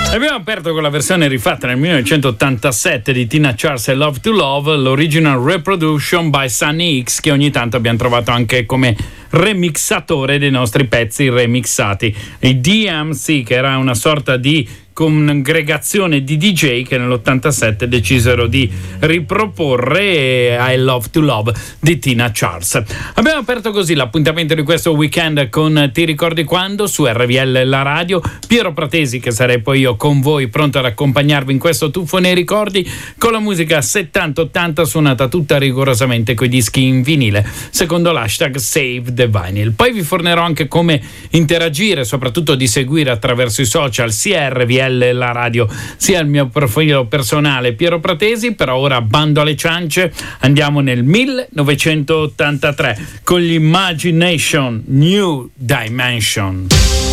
Abbiamo aperto con la versione rifatta nel 1987 di Tina Charles e Love to Love, l'original reproduction by Sunny X, che ogni tanto abbiamo trovato anche come remixatore dei nostri pezzi remixati. I DMC, che era una sorta di congregazione di DJ che nell'87 decisero di riproporre I Love to Love di Tina Charles. Abbiamo aperto così l'appuntamento di questo weekend con Ti ricordi quando su RVL La Radio. Piero Pratesi, che sarei poi io con voi, pronto ad accompagnarvi in questo tuffo nei ricordi con la musica 70-80 suonata tutta rigorosamente coi dischi in vinile secondo l'hashtag Save the Vinyl. Poi vi fornerò anche come interagire, soprattutto di seguire attraverso i social sia RVL La Radio sia il mio profilo personale Piero Pratesi. Però ora bando alle ciance, andiamo nel 1983 con gli Imagination New Dimension.